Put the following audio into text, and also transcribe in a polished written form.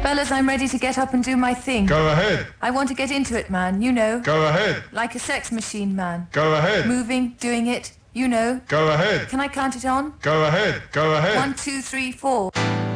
Fellas, I'm ready to get up and do my thing. Go ahead. I want to get into it, man, you know. Go ahead. Like a sex machine, man. Go ahead. Moving, doing it, you know. Go ahead. Can I count it on? Go ahead. Go ahead. 1, 2, 3, 4.